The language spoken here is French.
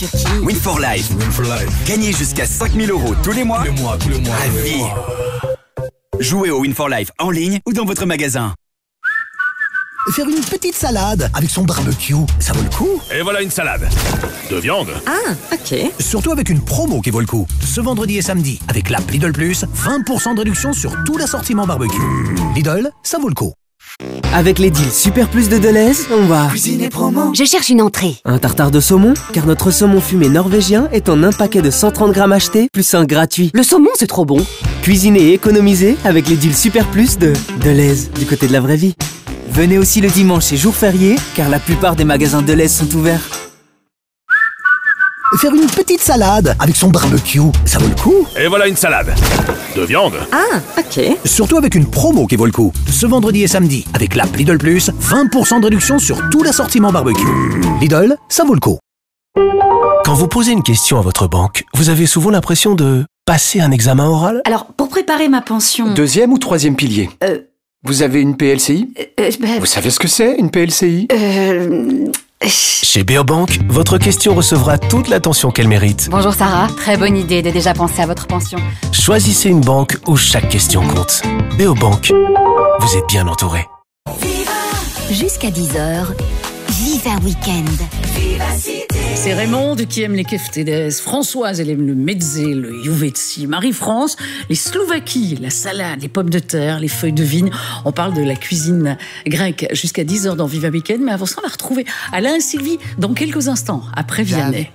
Win for Life. Gagnez jusqu'à 5 000 € tous les mois. Tous les mois. À vie. Jouez au Win for Life en ligne ou dans votre magasin. Faire une petite salade avec son barbecue, ça vaut le coup. Et voilà une salade de viande. Ah, ok. Surtout avec une promo qui vaut le coup. Ce vendredi et samedi, avec l'app Lidl Plus, 20% de réduction sur tout l'assortiment barbecue. Lidl, ça vaut le coup. Avec les deals Super Plus de Deleuze, on va cuisiner promo. Je cherche une entrée. Un tartare de saumon, car notre saumon fumé norvégien est en un paquet de 130 grammes acheté, plus un gratuit. Le saumon, c'est trop bon. Cuisiner et économiser avec les deals Super Plus de Deleuze, du côté de la vraie vie. Venez aussi le dimanche et jour férié, car la plupart des magasins Deleuze sont ouverts. Faire une petite salade avec son barbecue, ça vaut le coup. Et voilà une salade de viande. Ah, ok. Surtout avec une promo qui vaut le coup. Ce vendredi et samedi, avec l'app Lidl Plus, 20% de réduction sur tout l'assortiment barbecue. Lidl, ça vaut le coup. Quand vous posez une question à votre banque, vous avez souvent l'impression de passer un examen oral? Alors, pour préparer ma pension... Deuxième ou troisième pilier? Vous avez une PLCI? Vous savez ce que c'est, une PLCI? Chez Beobank, votre question recevra toute l'attention qu'elle mérite. Bonjour Sarah, très bonne idée de déjà penser à votre pension. Choisissez une banque où chaque question compte. Beobank, vous êtes bien entouré. Jusqu'à 10h, Viva Weekend. C'est Raymond qui aime les keftedes, Françoise elle aime le mezze, le juvetsi, Marie-France, les Slovaquies, la salade, les pommes de terre, les feuilles de vigne. On parle de la cuisine grecque jusqu'à 10h dans Viva Weekend, mais avant ça on va retrouver Alain et Sylvie dans quelques instants, après Vianney.